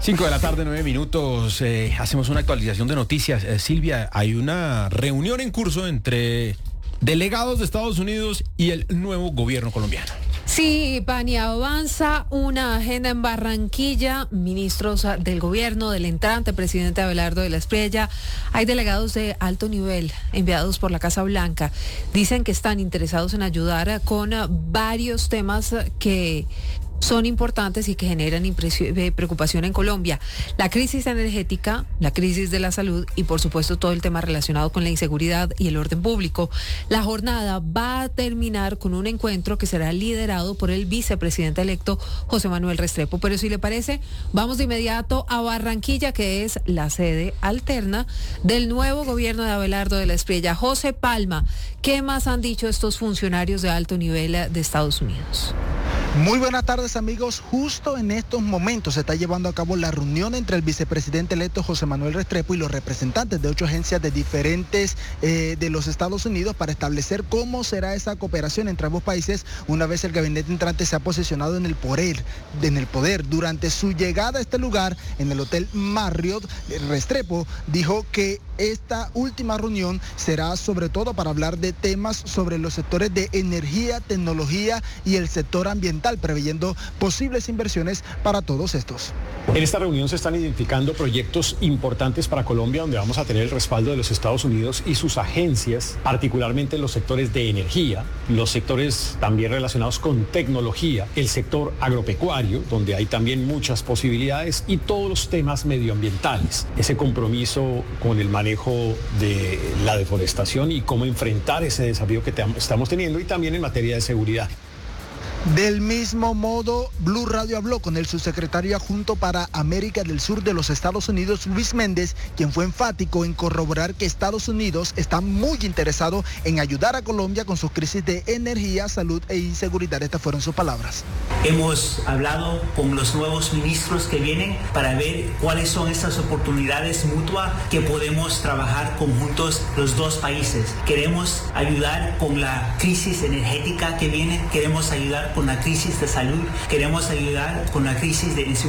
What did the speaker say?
5 de la tarde, 9 minutos. Hacemos una actualización de noticias. Silvia, hay una reunión en curso entre delegados de Estados Unidos y el nuevo gobierno colombiano. Sí, Pani, avanza una agenda en Barranquilla. Ministros del gobierno, del entrante presidente Abelardo de la Espriella. Hay delegados de alto nivel enviados por la Casa Blanca. Dicen que están interesados en ayudar con varios temas que son importantes y que generan preocupación en Colombia. La crisis energética, la crisis de la salud y por supuesto todo el tema relacionado con la inseguridad y el orden público. La jornada va a terminar con un encuentro que será liderado por el vicepresidente electo José Manuel Restrepo. Pero si le parece, vamos de inmediato a Barranquilla, que es la sede alterna del nuevo gobierno de Abelardo de la Espriella. José Palma, ¿qué más han dicho estos funcionarios de alto nivel de Estados Unidos? Muy buenas tardes, amigos. Justo en estos momentos se está llevando a cabo la reunión entre el vicepresidente electo José Manuel Restrepo y los representantes de 8 agencias de diferentes de los Estados Unidos para establecer cómo será esa cooperación entre ambos países una vez el gabinete entrante se ha posicionado en el poder. Durante su llegada a este lugar, en el Hotel Marriott, Restrepo dijo que esta última reunión será sobre todo para hablar de temas sobre los sectores de energía, tecnología y el sector ambiental, preveyendo posibles inversiones para todos estos. En esta reunión se están identificando proyectos importantes para Colombia, donde vamos a tener el respaldo de los Estados Unidos y sus agencias, particularmente en los sectores de energía, los sectores también relacionados con tecnología, el sector agropecuario, donde hay también muchas posibilidades, y todos los temas medioambientales. Ese compromiso con el manejo de la deforestación y cómo enfrentar ese desafío que estamos teniendo, y también en materia de seguridad. Del mismo modo, Blue Radio habló con el subsecretario adjunto para América del Sur de los Estados Unidos, Luis Méndez, quien fue enfático en corroborar que Estados Unidos está muy interesado en ayudar a Colombia con sus crisis de energía, salud e inseguridad. Estas fueron sus palabras. Hemos hablado con los nuevos ministros que vienen para ver cuáles son estas oportunidades mutuas que podemos trabajar conjuntos los dos países. Queremos ayudar con la crisis energética que viene, queremos ayudar con la crisis de salud, queremos ayudar con la crisis de inseguridad.